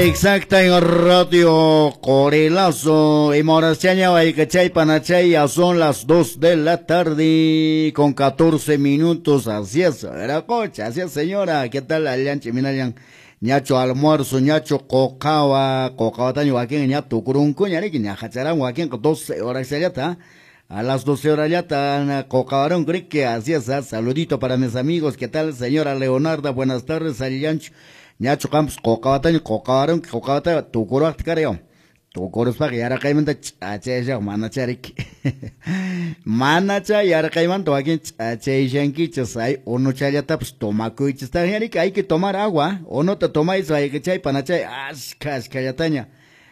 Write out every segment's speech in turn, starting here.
Exacta en Radio Corelazo, y Morachaña, Baicachay, Panachay, ya son las 2 de la tarde, con 14 minutos, así es, era cocha, así es señora, ¿qué tal, Alianche, Minalian? Ñacho almuerzo, ñacho cocawa taño aquí, ñato curunco, ñari, ñajacharán, aquí, 12 horas ya está. A las 12 horas ya está, cocabarón, creo que así es, saludito para mis amigos, ¿qué tal, señora Leonarda? Buenas tardes, Alianche. Ñacho campos cocabatán cocabaron cocabata tu coro acticareo tu coro para que ahora caimenta ache ya manacharik manacha y ahora caimanto aquí ache yanki chasai uno chaya taps toma cuichista que hay que tomar agua o no te tomáis hay que chay panachay askas kayataña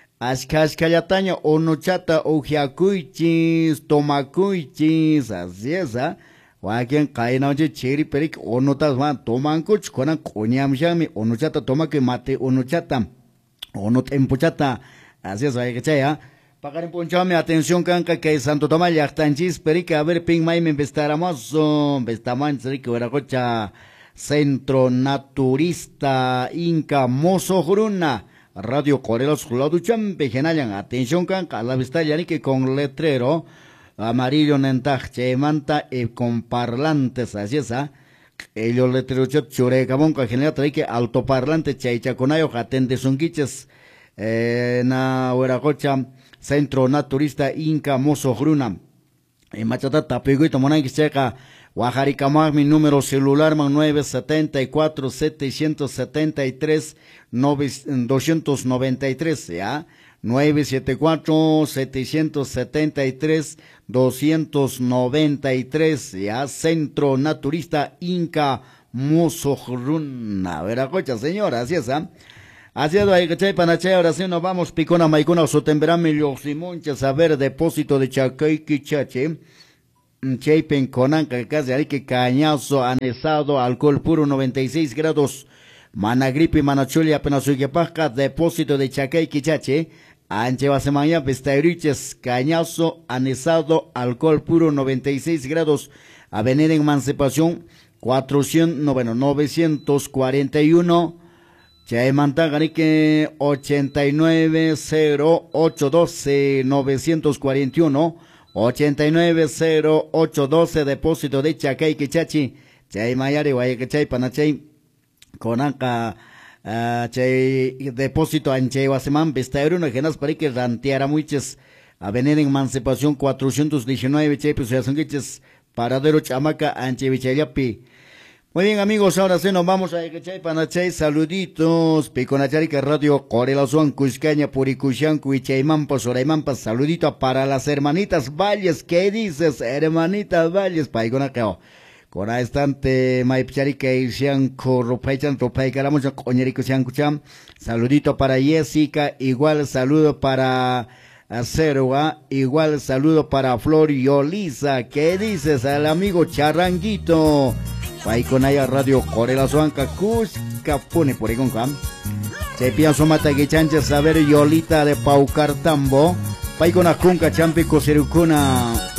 uno chata ujiacuichis toma cuichis así es Wakian kaina oche cheri perik ono tas van toman kuch konan konyam shami ono chata toma que mate ono chata ono tempo chata así es hay que chaya pagarin ponchame atención canca que Santo Tomás yachtanchis perik a ver ping mai me bestaramos bestaman seri que era cocha Centro Naturista Inca Mozo Juruna Radio Corelos Laducham Pejenayan atención canca la vista yani que con letrero amarillo nentaj manta y con parlantes así es ellos le trecho chure cabón que genera trae que altoparlante chaichaconayo jatende sunquiches na hueracocha Centro Naturista Inca Mozo Gruna en machata tapigo y tomona que checa Guajaricamag mi número celular man 974 773 293 ya 974-773-293, ya, Centro Naturista Inca Mozo Gruna. Veracocha, señora, así es, ¿ah? Así es, Baicachay, Panachay, ahora sí nos vamos, Picona, Maicona, Sotemberame, Los Simonches, a ver, depósito de Chacay, Quichache, Cheipen, Conanca, casi ahí que cañazo, anesado, alcohol puro, 96 grados, Managripe, Manachuli, apenas Uguepasca, depósito de Chacay, Quichache, Anche Basemaya, Vestairiches, Cañazo, anesado, alcohol puro, 96 grados, Avenida Emancipación, 941, Chaimantagarique, 890812, 941, 890812, depósito de Chacay, Quichachi, Chaimayari, Guayacachay, Panachay, Conanca, chay depósito anche Guasemán, Vestaero, no genas para que ranteara muchas, Avenida Emancipación 419, chay, pues ya son quiches, paradero Chamaca, anche Vichayapi. Muy bien amigos, ahora sí nos vamos a Ecachay, Panachay, saluditos, Piconacharica Radio Corelazuan, Cuscaña, Puricushan, Cuichaymampa, Soraymampa, saludito para las hermanitas Valles, ¿qué dices, hermanitas Valles, Paiconacao? Con estante maipcharica y sean corropechan ropaicaramos coñerico sean cucham saludito para Jessica, igual saludo para Cerua, igual saludo para Flor y Olisa. ¿Qué dices al amigo Charranguito? Paiconaya Radio Corelazuanca Cusca pone por ahí con cam se pienso mata que chancha saber Yolita de Paucartambo Paicona Cunca Champico Cerucuna